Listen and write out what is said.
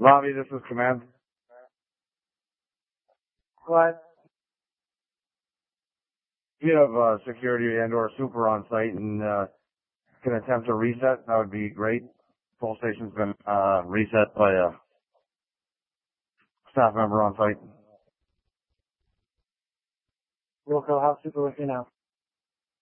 Lobby, this is command. What? If you have security and or super on site and can attempt a reset, that would be great. Full station's been reset by a staff member on site. Wilco, how's super with you now?